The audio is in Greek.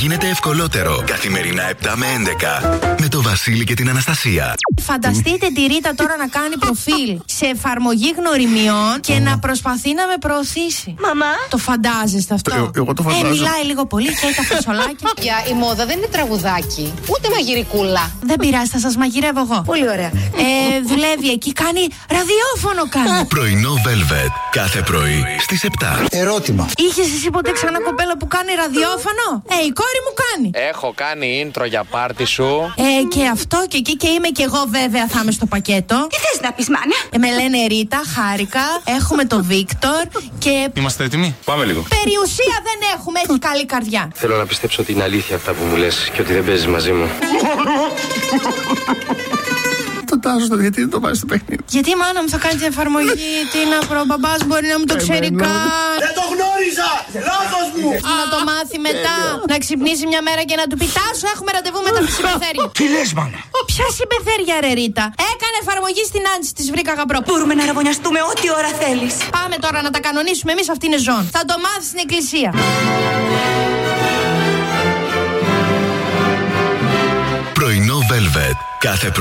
Γίνεται ευκολότερο. Καθημερινά 7 με 11. Με το Βασίλη και την Αναστασία. Φανταστείτε τη Ρίτα τώρα να κάνει προφίλ σε εφαρμογή γνωριμιών και να προσπαθεί να με προωθήσει. Μαμά. Το φαντάζεστε αυτό? Εγώ το φαντάζομαι. Μιλάει λίγο πολύ και έχει τα φασολάκια. Η μόδα δεν είναι τραγουδάκι, ούτε μαγειρικούλα. Δεν πειράζει, θα σας μαγειρεύω εγώ. Πολύ ωραία. Δουλεύει εκεί, κάνει ραδιόφωνο κάνει. Πρωινό Velvet. Κάθε πρωί στις 7. Ερώτημα. Είχες εσύ ποτέ ξανά κοπέλα που κάνει ραδιόφωνο? Η κόρη μου κάνει. Έχω κάνει intro για πάρτι σου. Και αυτό και εκεί και είμαι και εγώ βέβαια θα είμαι στο πακέτο. Τι θες να πεις, μάνα? Με λένε Ρίτα, χάρηκα. Έχουμε το Βίκτορ και. Είμαστε έτοιμοι? Πάμε λίγο. Περιουσία δεν έχουμε, έχει καλή καρδιά. Θέλω να πιστέψω ότι είναι αλήθεια αυτά που μου λες και ότι δεν παίζεις μαζί μου. Το Τάσο, γιατί δεν το βάζει στο παιχνίδι? Γιατί η μάνα μου θα κάνει την εφαρμογή? Τι να βρω, ο μπαμπάς μπορεί να μου το ξέρει καν. Δεν το γνώριζα! Λάθος μου! Να το μάθει μετά. Να ξυπνήσει μια μέρα και να του πει Τάσο, έχουμε ραντεβού με τα συμπεθέρια. Τι λες, μάνα? Ποια συμπεθέρια, ρε Ρίτα? Έκανε εφαρμογή στην Άντση, τη βρήκα γαμπρό. Μπορούμε να ραβωνιαστούμε ό,τι ώρα θέλεις. Πάμε τώρα να τα κανονίσουμε εμείς, αυτή είναι ζώνη. Θα το μάθει στην εκκλησία. Πρωινό Velvet. Κάθε πρωί.